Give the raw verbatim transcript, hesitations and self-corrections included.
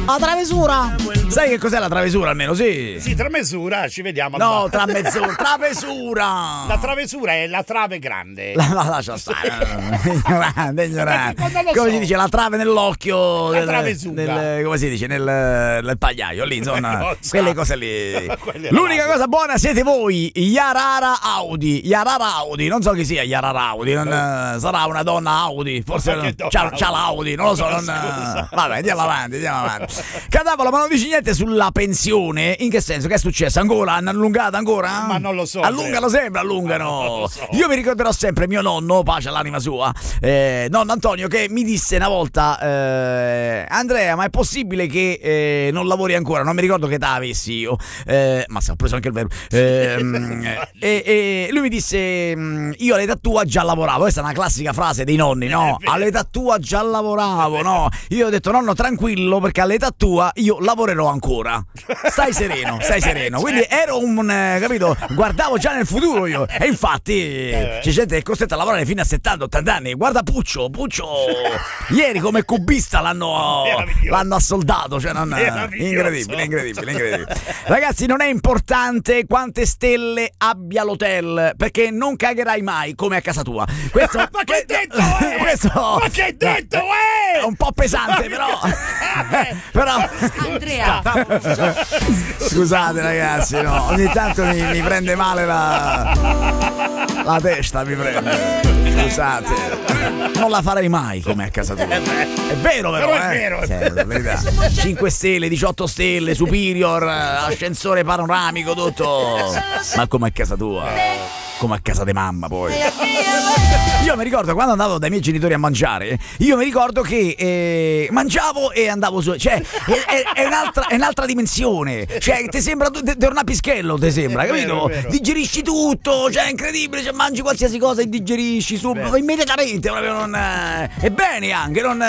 La travesura. Sai che cos'è la travesura almeno, sì? Sì, tramesura, ci vediamo. al No, bar. tra mezz'ora. Travesura. La travesura è la trave grande. La, la lascia stare. Ignorante, ignorante. Ma non lo Come so. si dice? La trave nell'occhio. La del, travesura. del- come si dice? Nel, nel pagliaio, lì, insomma. Non so. Quelle cose lì. Quelle L'unica là. cosa buona siete voi, Yarara Audi. Yarara Audi, non so chi sia Yarara Audi. Non, eh, sarà una donna Audi. Forse Ma che donna c'ha, c'ha Audi? l'Audi, non lo so. Non, Scusa. vabbè, andiamo avanti, andiamo avanti. Cadavolo, ma non dici niente sulla pensione? In che senso? Che è successo? Ancora? Hanno allungato ancora? Ma non lo so, Allungano Andrea. sempre, allungano. Ma non lo so. Io mi ricorderò sempre mio nonno, pace all'anima sua, eh, nonno Antonio, che mi disse una volta: eh, Andrea, ma è possibile che eh, non lavori ancora? Non mi ricordo che età avessi io, eh, ma se ho preso anche il vero. Ehm, e, e lui mi disse: mm, io all'età tua già lavoravo. Questa è una classica frase dei nonni, no? È vero. All'età tua già lavoravo, no? Io ho detto: nonno, tranquillo, perché all'età tua io lavorerò ancora. Stai sereno, stai sereno. Quindi ero un, eh, capito? Guardavo già nel futuro io. E infatti c'è gente che è costretta a lavorare fino a settanta ottanta anni. Guarda Puccio, Puccio ieri come cubista l'hanno, Meraviglioso. l'hanno assoldato. Cioè non, Meraviglioso. incredibile, incredibile, incredibile. Ragazzi, non è importante quante stelle abbia l'hotel, perché non cagherai mai come a casa tua. Questo, Ma che hai detto, eh? questo, Ma che hai detto, eh? È un po' pesante, però. però Andrea, scusate ragazzi, no, ogni tanto mi, mi prende male la la testa, mi prende. Scusate, non la farei mai come a casa tua. È vero, però, Però è eh? vero, è Sì, vero. la verità. cinque stelle, diciotto stelle, superior, ascensore panoramico, tutto. Ma come a casa tua. Come a casa di mamma, poi. Io mi ricordo quando andavo dai miei genitori a mangiare, io mi ricordo che eh, mangiavo e andavo su. Cioè, è, è- è un'altra, è un'altra dimensione. Cioè, ti sembra di di un pischello, ti sembra, È vero, capito? è vero. Digerisci tutto, cioè è incredibile, cioè, mangi qualsiasi cosa e digerisci subito, Vero. immediatamente, proprio non. eh, E bene anche, non.